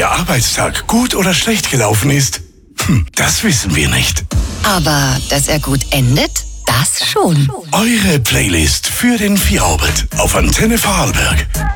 der Arbeitstag gut oder schlecht gelaufen ist? Das wissen wir nicht. Aber dass er gut endet, das schon. Eure Playlist für den Feierabend auf Antenne Vorarlberg.